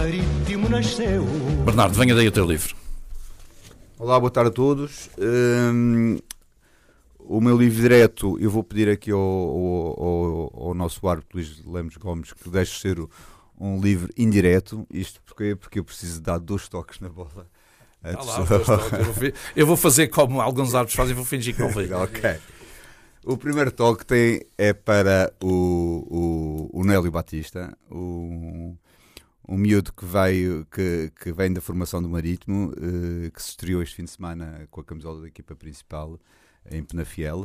Marítimo nasceu. Bernardo, venha daí o teu livro. Olá, boa tarde a todos. O meu livro direto, eu vou pedir aqui ao nosso árbitro Luís Lemos Gomes que deixe ser um livro indireto. Isto porque eu preciso dar 2 toques na bola. Eu vou fazer como alguns árbitros fazem, vou fingir que não vejo. Ok. O primeiro toque é para o Nélio Batista, um miúdo que vem da formação do Marítimo, que se estreou este fim de semana com a camisola da equipa principal em Penafiel.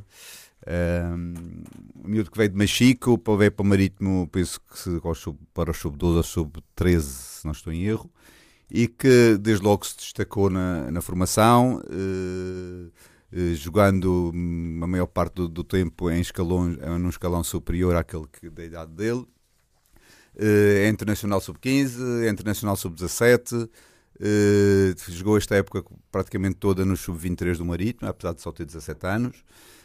Um miúdo que veio de Machico para o Marítimo, penso que para o sub-12 ou sub-13, se não estou em erro, e que desde logo se destacou na formação, jogando a maior parte do tempo num escalão superior àquele da idade dele. É internacional sub-15, é internacional sub-17, jogou esta época praticamente toda no sub-23 do Marítimo, apesar de só ter 17 anos,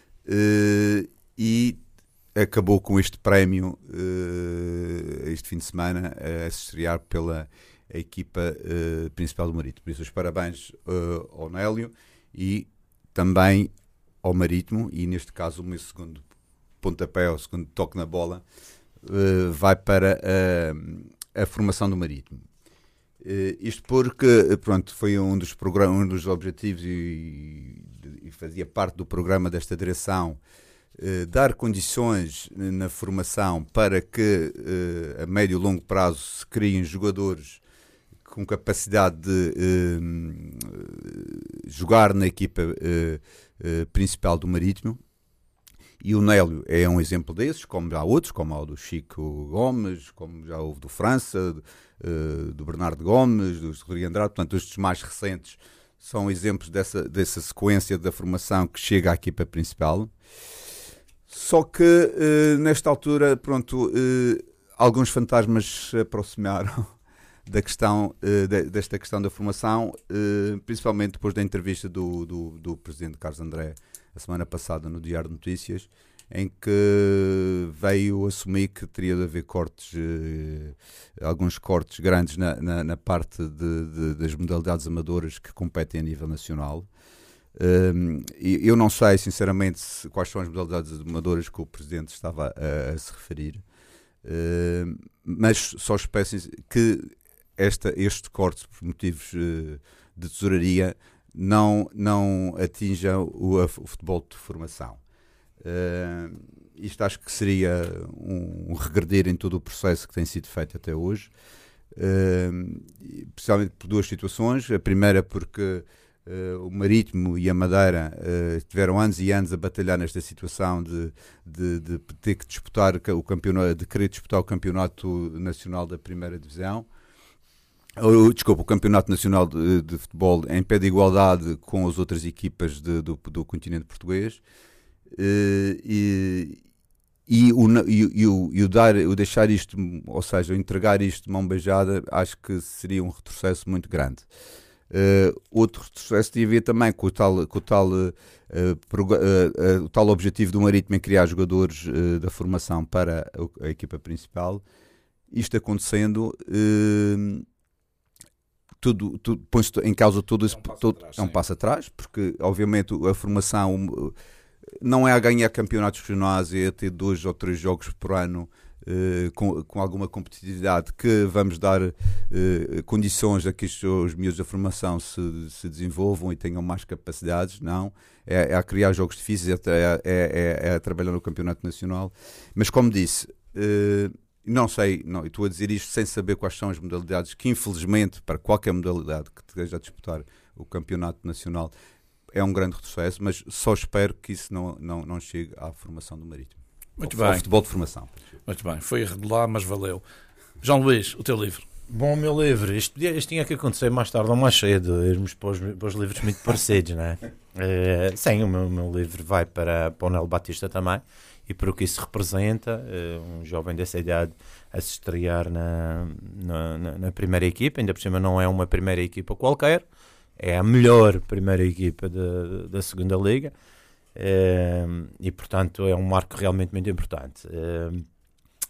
e acabou com este prémio este fim de semana a se estrear pela equipa principal do Marítimo. Por isso, os parabéns ao Nélio e também ao Marítimo, e neste caso o meu segundo pontapé, o segundo toque na bola, vai para a formação do Marítimo. Isto porque, pronto, foi um dos objetivos e fazia parte do programa desta direção, dar condições na formação para que a médio e longo prazo se criem jogadores com capacidade de jogar na equipa principal do Marítimo. E o Nélio é um exemplo desses, como já há outros, como há o do Chico Gomes, como já houve do França, do Bernardo Gomes, do Rodrigo Andrade. Portanto, estes mais recentes são exemplos dessa sequência da formação que chega à equipa principal. Só que, nesta altura, pronto, alguns fantasmas se aproximaram desta questão da formação, principalmente depois da entrevista do presidente Carlos André a semana passada no Diário de Notícias, em que veio assumir que teria de haver alguns cortes grandes na parte das modalidades amadoras que competem a nível nacional. Eu não sei, sinceramente, quais são as modalidades amadoras que o Presidente estava a se referir, mas só espero que este corte, por motivos de tesouraria, não atinja o futebol de formação. Isto acho que seria um regredir em todo o processo que tem sido feito até hoje, especialmente por 2 situações. A primeira porque o Marítimo e a Madeira tiveram anos e anos a batalhar nesta situação de ter que disputar o campeonato, de querer disputar o campeonato nacional da primeira divisão. O Campeonato Nacional de Futebol em pé de igualdade com as outras equipas do continente português, o deixar isto, ou seja, o entregar isto de mão beijada, acho que seria um retrocesso muito grande. Outro retrocesso tinha a ver também com o tal objetivo do Marítimo em criar jogadores da formação para a equipa principal. Isto acontecendo, tudo põe-se em causa todo esse é um passo atrás, porque obviamente a formação não é a ganhar campeonatos regionais, é a ter 2 ou 3 jogos por ano com alguma competitividade, que vamos dar condições a que os miúdos da formação se desenvolvam e tenham mais capacidades. Não, é a criar jogos difíceis, é a trabalhar no campeonato nacional. Mas como disse, não sei, estou a dizer isto sem saber quais são as modalidades que, infelizmente, para qualquer modalidade que esteja a disputar o campeonato nacional, é um grande retrocesso, mas só espero que isso não chegue à formação do Marítimo. Muito ao bem. Futebol de formação. Muito bem, foi irregular, mas valeu. João Luís, o teu livro. Bom, o meu livro, isto tinha que acontecer mais tarde ou mais cedo, irmos para os livros muito parecidos, não é? Sim, o meu livro vai para o Nélio Batista também, e por o que isso representa, um jovem dessa idade a se estrear na primeira equipa, ainda por cima não é uma primeira equipa qualquer, é a melhor primeira equipa da segunda liga, e portanto é um marco realmente muito importante.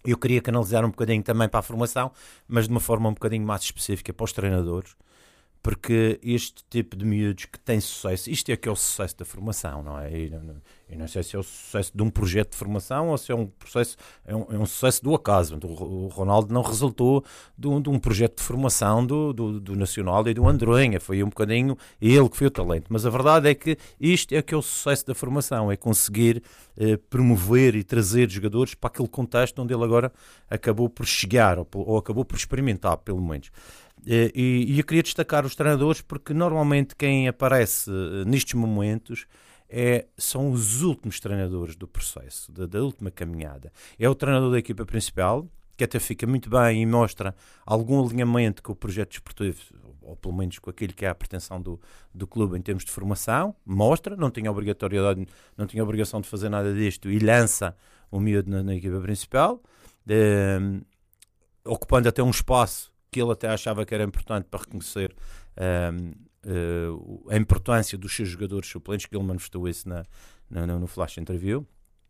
Eu queria canalizar um bocadinho também para a formação, mas de uma forma um bocadinho mais específica para os treinadores, porque este tipo de miúdos que têm sucesso, isto é que é o sucesso da formação, não é? Eu não sei se é o sucesso de um projeto de formação ou se é um processo, é um sucesso do acaso. O Ronaldo não resultou de um projeto de formação do Nacional e do Andronha, foi um bocadinho ele que foi o talento. Mas a verdade é que isto é que é o sucesso da formação, é conseguir promover e trazer jogadores para aquele contexto onde ele agora acabou por chegar ou acabou por experimentar, pelo menos. E eu queria destacar os treinadores porque normalmente quem aparece nestes momentos são os últimos treinadores do processo, da última caminhada. É o treinador da equipa principal, que até fica muito bem e mostra algum alinhamento com o projeto desportivo, ou pelo menos com aquilo que é a pretensão do clube em termos de formação, mostra, não tinha obrigatoriedade, não tinha obrigação de fazer nada disto e lança o miúdo na equipa principal, ocupando até um espaço que ele até achava que era importante para reconhecer a importância dos seus jogadores suplentes, que ele manifestou isso no Flash Interview.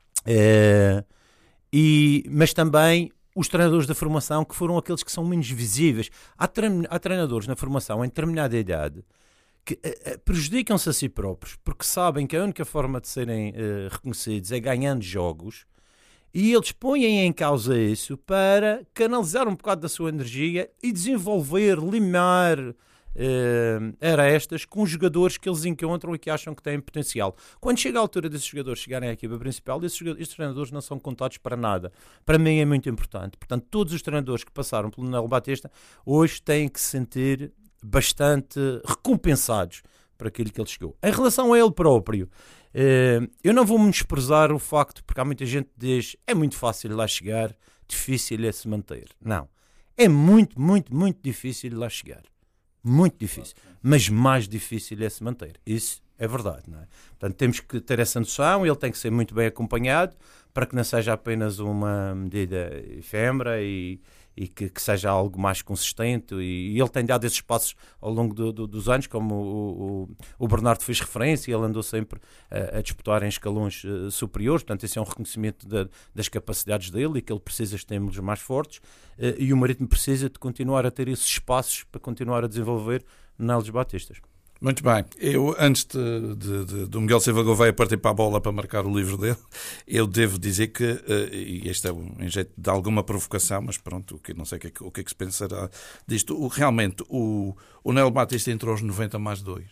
Mas também os treinadores da formação, que foram aqueles que são menos visíveis. Há treinadores na formação em determinada idade que prejudicam-se a si próprios, porque sabem que a única forma de serem reconhecidos é ganhando jogos. E eles põem em causa isso para canalizar um bocado da sua energia e desenvolver, limar arestas com os jogadores que eles encontram e que acham que têm potencial. Quando chega a altura desses jogadores chegarem à equipa principal, estes treinadores não são contados para nada. Para mim é muito importante. Portanto, todos os treinadores que passaram pelo Nuno Batista hoje têm que se sentir bastante recompensados por aquilo que ele chegou. Em relação a ele próprio, eu não vou menosprezar o facto, porque há muita gente que diz é muito fácil lá chegar, difícil é se manter. Não, é muito, muito, muito difícil lá chegar, muito difícil, mas mais difícil é se manter. Isso é verdade, não é? Portanto, temos que ter essa noção, ele tem que ser muito bem acompanhado para que não seja apenas uma medida efêmera e que seja algo mais consistente, e ele tem dado esses passos ao longo dos anos, como o Bernardo fez referência, ele andou sempre a disputar em escalões superiores, portanto esse é um reconhecimento das capacidades dele e que ele precisa de estímulos mais fortes, e o Marítimo precisa de continuar a ter esses espaços para continuar a desenvolver neles Batistas. Muito bem. Eu, antes do Miguel Silva Gouveia partir para a bola para marcar o livro dele, eu devo dizer que, e este é em jeito de alguma provocação, mas pronto, não sei o que é que se pensará disto, realmente o Nélio Batista entrou aos 90 mais 2.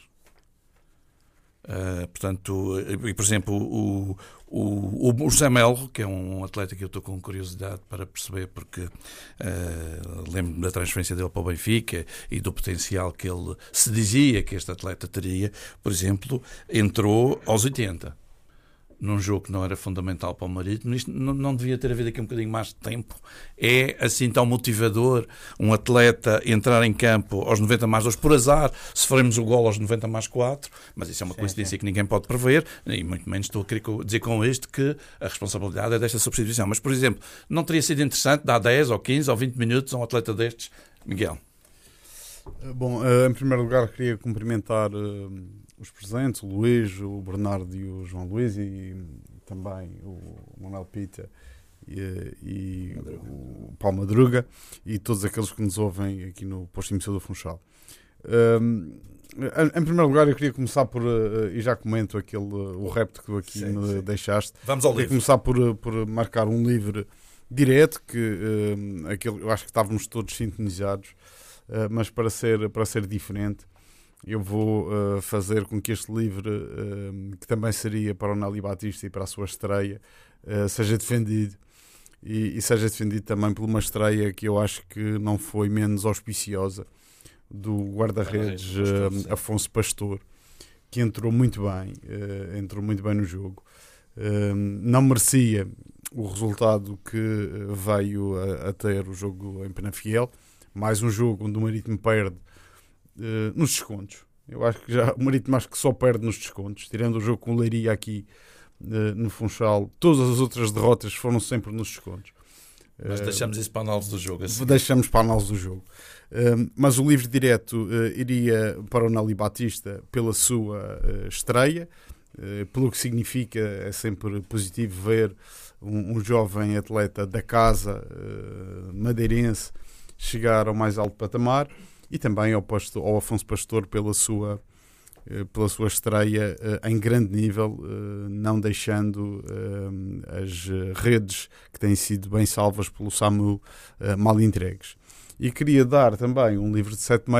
Portanto, e, por exemplo, o José Melo, que é um atleta que eu estou com curiosidade para perceber, porque lembro-me da transferência dele para o Benfica e do potencial que ele se dizia que este atleta teria, por exemplo, entrou aos 80. Num jogo que não era fundamental para o Marítimo. Isto não devia ter havido aqui um bocadinho mais de tempo. É assim tão motivador um atleta entrar em campo aos 90 mais 2 por azar, se faremos o golo aos 90 mais 4, mas isso é uma coincidência que ninguém pode prever, e muito menos estou a querer dizer com isto que a responsabilidade é desta substituição. Mas, por exemplo, não teria sido interessante dar 10 ou 15 ou 20 minutos a um atleta destes? Miguel? Bom, em primeiro lugar queria cumprimentar os presentes, o Luís, o Bernardo e o João Luís, e também o Manuel Pita e o Paulo Madruga, e todos aqueles que nos ouvem aqui no Posto de Emissão do Funchal. Em primeiro lugar eu queria começar por, e já comento o repto que tu aqui me deixaste. Vamos ao livro. livro. Começar por marcar um livro direto, que eu acho que estávamos todos sintonizados, mas para ser diferente, eu vou fazer com que este livro, que também seria para o Nélio Batista e para a sua estreia, seja defendido, e seja defendido também por uma estreia que eu acho que não foi menos auspiciosa, do guarda-redes Afonso Pastor, que entrou muito bem no jogo. Não merecia o resultado que veio a ter o jogo em Penafiel, mais um jogo onde o Marítimo perde nos descontos. Eu acho que o Marítimo só perde nos descontos, tirando o jogo com o Leiria aqui no Funchal. Todas as outras derrotas foram sempre nos descontos. Mas deixamos isso para a análise do jogo. Assim. Deixamos para a análise do jogo. Mas o livro direto iria para o Nélio Batista pela sua estreia, pelo que significa. É sempre positivo ver um jovem atleta da casa madeirense chegar ao mais alto patamar, e também ao Afonso Pastor pela sua estreia em grande nível, não deixando as redes que têm sido bem salvas pelo SAMU mal entregues. E queria dar também um livro de 7